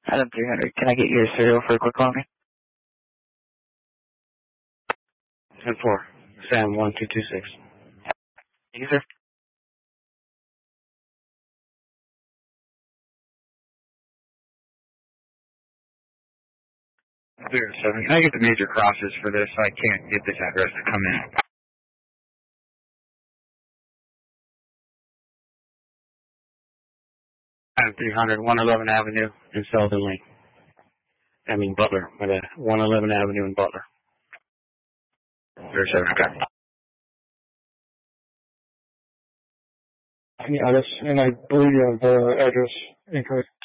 Adam 300, can I get your serial for a quick call? 10-4, Sam 1226. Thank you, sir. Clear 7. Can I get the major crosses for this? I can't get this address to come in. Adam 300, 111 Avenue in Selden Lane. I mean Butler, with a 111 Avenue in Butler. Clear 7, okay. Yeah, and I believe you have the address incorrect.